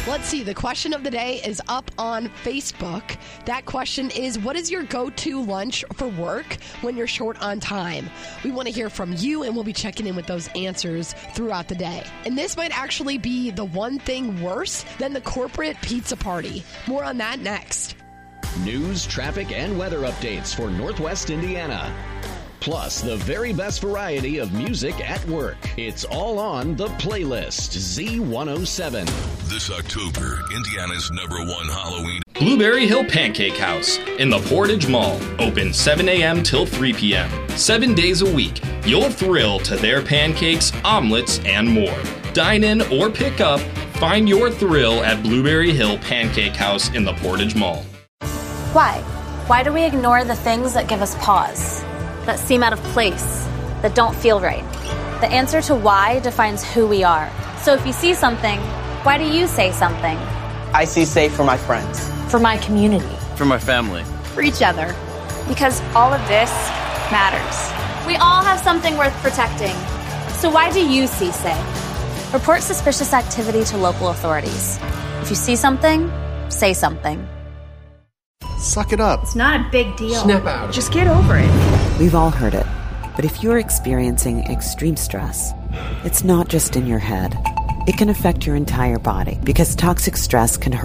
Let's see. The question of the day is up on Facebook. That question is, what is your go-to lunch for work when you're short on time? We want to hear from you, and we'll be checking in with those answers throughout the day. And this might actually be the one thing worse than the corporate pizza party. More on that next. News, traffic, and weather updates for Northwest Indiana. Plus, the very best variety of music at work. It's all on The Playlist, Z107. This October, Indiana's #1 Halloween. Blueberry Hill Pancake House in the Portage Mall. Open 7 a.m. till 3 p.m. 7 days a week. You'll thrill to their pancakes, omelets, and more. Dine in or pick up. Find your thrill at Blueberry Hill Pancake House in the Portage Mall. Why? Why do we ignore the things that give us pause? That seem out of place? That don't feel right? The answer to why defines who we are. So if you see something, why do you say something? I see safe for my friends. For my community. For my family. For each other. Because all of this matters. We all have something worth protecting. So why do you see safe? Report suspicious activity to local authorities. If you see something, say something. Suck it up. It's not a big deal. Snap out. Just get over it. We've all heard it. But if you're experiencing extreme stress, it's not just in your head. It can affect your entire body because toxic stress can hurt